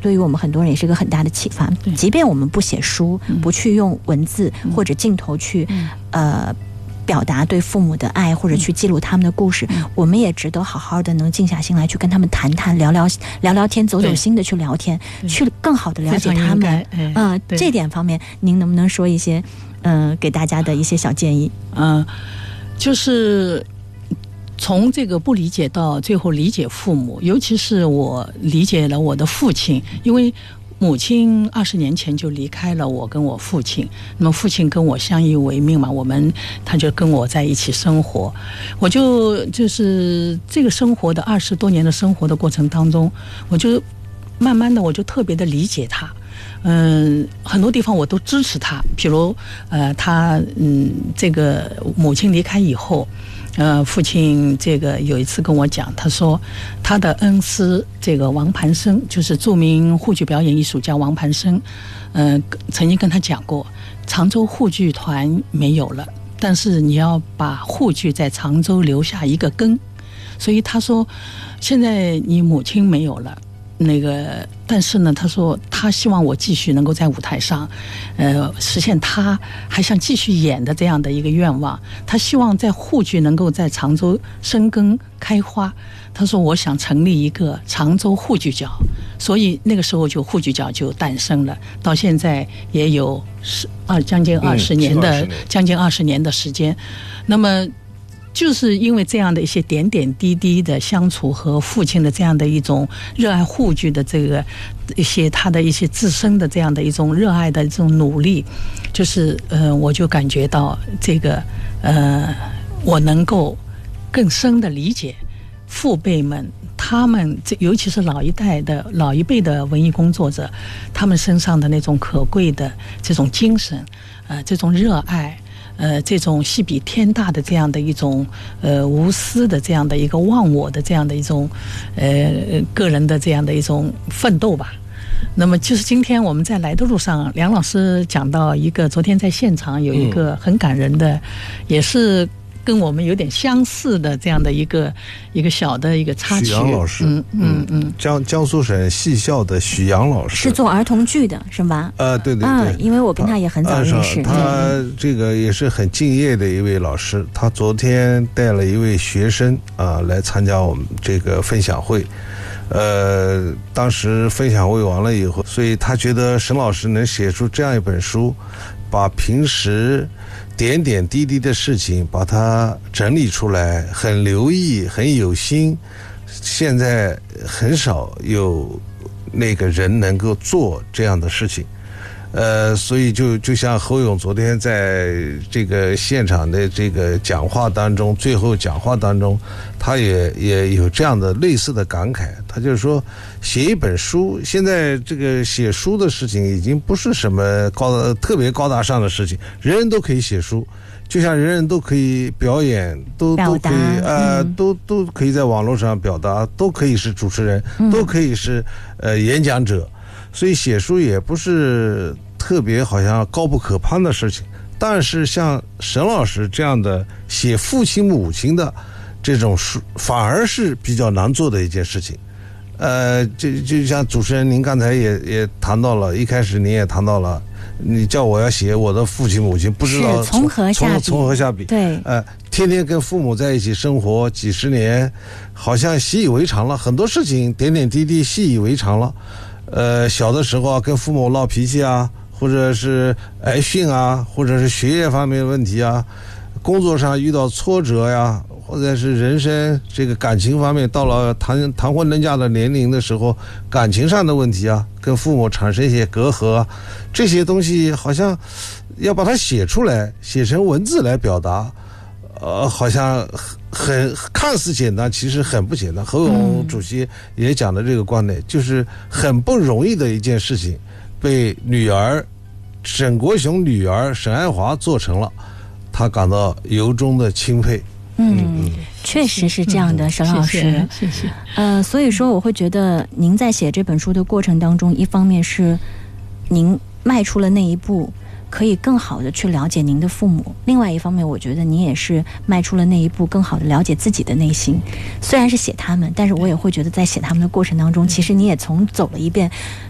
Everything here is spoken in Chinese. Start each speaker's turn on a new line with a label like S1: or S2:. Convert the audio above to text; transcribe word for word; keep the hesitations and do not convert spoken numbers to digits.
S1: 对于我们很多人也是一个很大的启发。即便我们不写书，不去用文字或者镜头去、嗯、呃表达对父母的爱，或者去记录他们的故事、嗯、我们也值得好好的能静下心来去跟他们谈谈聊聊聊聊天，走走心的去聊天，去更好的了解他们。嗯、呃，这点方面您能不能说一些嗯、呃、给大家的一些小建议？
S2: 嗯、呃，就是从这个不理解到最后理解父母，尤其是我理解了我的父亲，因为母亲二十年前就离开了我跟我父亲，那么父亲跟我相依为命嘛，我们他就跟我在一起生活，我就就是这个生活的二十多年的生活的过程当中，我就慢慢的我就特别的理解他。嗯，很多地方我都支持他，比如呃，他嗯，这个母亲离开以后。呃，父亲这个有一次跟我讲，他说他的恩师这个王盘生，就是著名沪剧表演艺术家王盘生，呃，曾经跟他讲过，常州沪剧团没有了，但是你要把沪剧在常州留下一个根。所以他说，现在你母亲没有了。那个，但是呢，他说他希望我继续能够在舞台上，呃，实现他还想继续演的这样的一个愿望。他希望在沪剧能够在常州生根开花。他说我想成立一个常州沪剧角，所以那个时候就沪剧角就诞生了。到现在也有十二将近二十年的、嗯、将近二十年的时间。那么。就是因为这样的一些点点滴滴的相处和父亲的这样的一种热爱沪剧的这个一些他的一些自身的这样的一种热爱的这种努力，就是呃，我就感觉到这个呃，我能够更深的理解父辈们他们这尤其是老一代的老一辈的文艺工作者，他们身上的那种可贵的这种精神，呃，这种热爱。呃，这种戏比天大的这样的一种呃无私的这样的一个忘我的这样的一种呃个人的这样的一种奋斗吧。那么就是今天我们在来的路上，梁老师讲到一个昨天在现场有一个很感人的，嗯、也是跟我们有点相似的这样的一个一个小的一个插曲。
S3: 许阳老师，
S2: 嗯嗯嗯，
S3: 江江苏省戏校的许阳老师，
S1: 是做儿童剧的是吧？
S3: 呃，对对对，
S1: 嗯，因为我跟他也很早认识。
S3: 他, 他这个也是很敬业的一位老师。他昨天带了一位学生啊、呃、来参加我们这个分享会。呃，当时分享会完了以后，所以他觉得沈老师能写出这样一本书，把平时点点滴滴的事情把它整理出来，很留意，很有心。现在很少有那个人能够做这样的事情。呃，所以就就像侯勇昨天在这个现场的这个讲话当中，最后讲话当中，他也也有这样的类似的感慨。他就是说，写一本书，现在这个写书的事情已经不是什么高特别高大上的事情，人人都可以写书，就像人人都可以表演，都都可以呃、嗯，都都可以在网络上表达，都可以是主持人，嗯、都可以是呃演讲者。所以写书也不是特别好像高不可攀的事情，但是像沈老师这样的写父亲母亲的这种书，反而是比较难做的一件事情。呃，就就像主持人您刚才也也谈到了，一开始您也谈到了，你叫我要写我的父亲母亲，不知道
S1: 从何下笔，
S3: 从何下笔。
S1: 对，
S3: 呃，天天跟父母在一起生活几十年，好像习以为常了，很多事情点点滴滴习以为常了。呃，小的时候啊，跟父母闹脾气啊，或者是挨训啊，或者是学业方面的问题啊，工作上遇到挫折呀，或者是人生这个感情方面到了谈谈婚论嫁的年龄的时候，感情上的问题啊，跟父母产生一些隔阂啊，这些东西好像要把它写出来，写成文字来表达，呃，好像很看似简单，其实很不简单。侯勇主席也讲的这个观点，嗯、就是很不容易的一件事情，被女儿沈国雄女儿沈爱华做成了，他感到由衷的钦佩。
S1: 嗯，嗯确实是这样的，沈老师。
S2: 谢谢。谢谢
S1: 呃，所以说我会觉得您在写这本书的过程当中，一方面是您迈出了那一步，可以更好的去了解您的父母，另外一方面我觉得您也是迈出了那一步，更好的了解自己的内心。虽然是写他们，但是我也会觉得在写他们的过程当中，其实你也从走了一遍